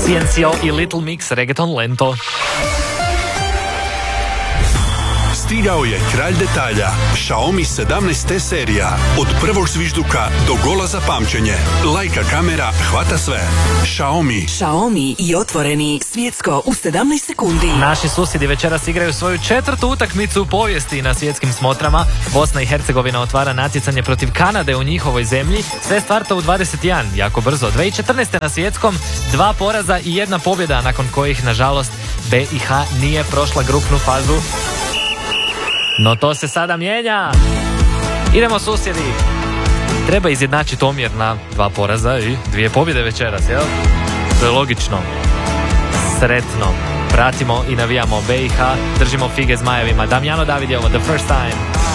Ciencio i Little Mix, reggaeton lento. Stigao je kralj detalja, Xiaomi 17T serija. Od prvog zvižduka do gola za pamćenje. Leica kamera hvata sve. Xiaomi i otvoreni svjetsko u 17 sekundi. Naši susjedi večeras igraju svoju 4. utakmicu u povijesti na svjetskim smotrama. Bosna i Hercegovina otvara natjecanje protiv Kanade u njihovoj zemlji. Sve starta u 21, jako brzo. 2014. na svjetskom 2 poraza i 1 pobjeda, nakon kojih, nažalost, BiH nije prošla grupnu fazu. No to se sada mijenja. Idemo susjedi. Treba izjednačiti omjer na 2 poraza i 2 pobjede večeras, jel? To je logično. Sretno. Pratimo i navijamo BiH. Držimo fige zmajevima. Damjano David je ovo The First Time.